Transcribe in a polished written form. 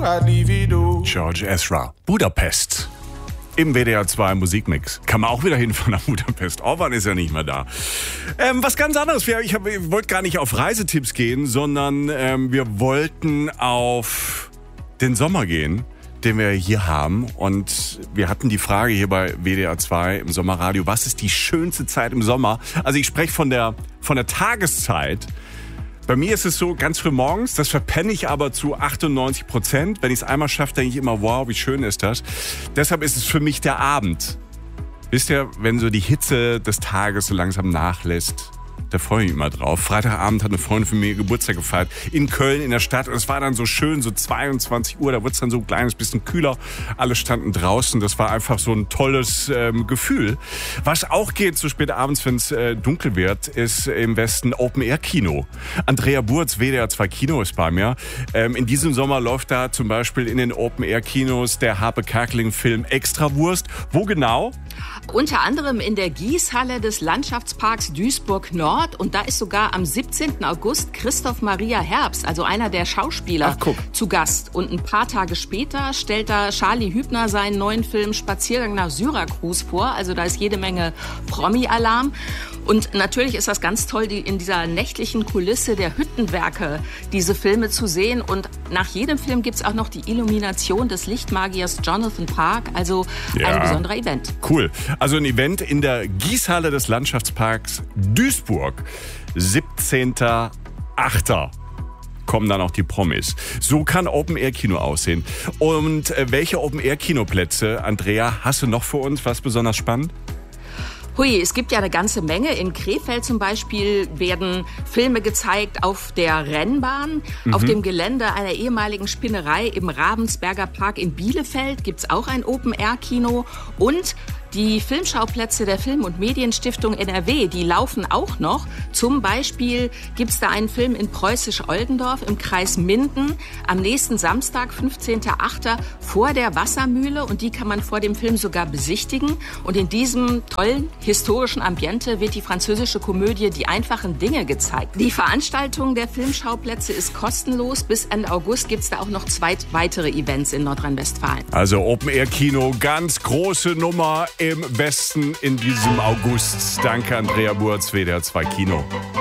George Ezra, Budapest. Im WDR 2 Musikmix. Kann man auch wieder hinfahren nach Budapest. Orban ist ja nicht mehr da. Was ganz anderes. Ich wollte gar nicht auf Reisetipps gehen, sondern wir wollten auf den Sommer gehen, den wir hier haben. Und wir hatten die Frage hier bei WDR 2 im Sommerradio, was ist die schönste Zeit im Sommer? Also ich spreche von der Tageszeit. Bei mir ist es so, ganz früh morgens, das verpenne ich aber zu 98%. Wenn ich es einmal schaffe, denke ich immer, wow, wie schön ist das. Deshalb ist es für mich der Abend. Wisst ihr, wenn so die Hitze des Tages so langsam nachlässt, da freue ich mich immer drauf. Freitagabend hat eine Freundin von mir Geburtstag gefeiert in Köln in der Stadt. Und es war dann so schön, so 22 Uhr, da wurde es dann so ein kleines bisschen kühler. Alle standen draußen, das war einfach so ein tolles Gefühl. Was auch geht so spät abends, wenn es dunkel wird, ist im Westen Open-Air-Kino. Andrea Burz, WDR 2 Kino ist bei mir. In diesem Sommer läuft da zum Beispiel in den Open-Air-Kinos der Harpe Kerkeling-Film Extrawurst. Wo genau? Unter anderem in der Gießhalle des Landschaftsparks Duisburg-Nord. Und da ist sogar am 17. August Christoph Maria Herbst, also einer der Schauspieler, zu Gast. Und ein paar Tage später stellt da Charlie Hübner seinen neuen Film Spaziergang nach Syrakus vor. Also da ist jede Menge Promi-Alarm. Und natürlich ist das ganz toll, in dieser nächtlichen Kulisse der Hüttenwerke diese Filme zu sehen. Und nach jedem Film gibt's auch noch die Illumination des Lichtmagiers Jonathan Park. Also ein besonderer Event. Cool. Also ein Event in der Gießhalle des Landschaftsparks Duisburg. 17.8. kommen dann auch die Promis. So kann Open-Air-Kino aussehen. Und welche Open-Air-Kinoplätze, Andrea, hast du noch für uns? Was besonders spannend? Hui, es gibt ja eine ganze Menge. In Krefeld zum Beispiel werden Filme gezeigt auf der Rennbahn. Auf dem Gelände einer ehemaligen Spinnerei im Ravensberger Park in Bielefeld gibt's auch ein Open-Air-Kino. Und die Filmschauplätze der Film- und Medienstiftung NRW, die laufen auch noch. Zum Beispiel gibt's da einen Film in Preußisch-Oldendorf im Kreis Minden am nächsten Samstag, 15.8. vor der Wassermühle. Und die kann man vor dem Film sogar besichtigen. Und in diesem tollen historischen Ambiente wird die französische Komödie Die einfachen Dinge gezeigt. Die Veranstaltung der Filmschauplätze ist kostenlos. Bis Ende August gibt's da auch noch 2 weitere Events in Nordrhein-Westfalen. Also Open-Air-Kino, ganz große Nummer im Westen in diesem August. Danke, Andrea Burz, WDR 2 Kino.